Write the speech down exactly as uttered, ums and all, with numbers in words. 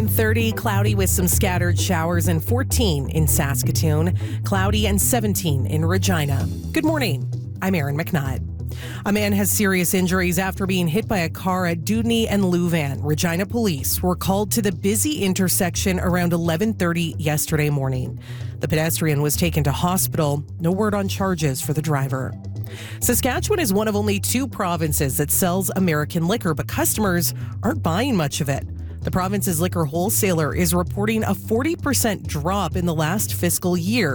nine thirty, cloudy with some scattered showers and fourteen in Saskatoon, cloudy and seventeen in Regina. Good morning. I'm Erin McNutt. A man has serious injuries after being hit by a car at Dewdney and Louvain. Regina police were called to the busy intersection around eleven thirty yesterday morning. The pedestrian was taken to hospital. No word on charges for the driver. Saskatchewan is one of only two provinces that sells American liquor, but customers aren't buying much of it. The province's liquor wholesaler is reporting a forty percent drop in the last fiscal year.